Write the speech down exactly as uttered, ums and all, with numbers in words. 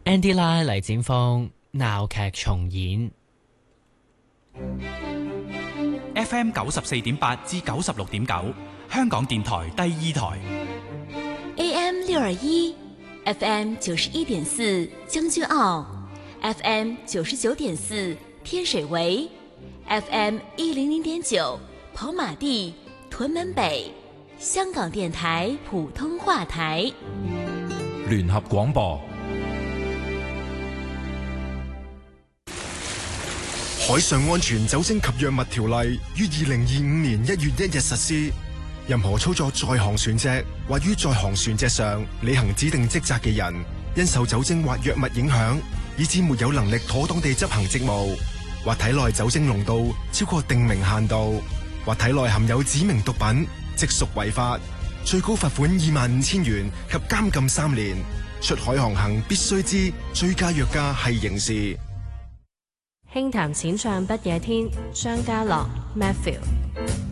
Andy 拉黎展峰鬧劇重演。 F M 九十四點八至九十六點九，香港電台第二台。 A M 六二一，F M 九十一點四將軍澳 ，F M 九十九點四天水圍 ，F M 一零零點九跑馬地、屯門北，香港電台普通話台。 聯合廣播。 海上安全酒精及藥物條例於二零二五年一月一日實施。任何操作在航船隻或於在航船隻上履行指定職責嘅人，因受酒精或藥物影響，以致沒有能力妥當地執行職務，或體內酒精濃度超過定明限度，或體內含有指明毒品，即屬違法，最高罰款二萬五千元及監禁三年。出海航行必須知醉駕藥駕係刑事。 輕談淺唱不夜天，張家樂 Matthew。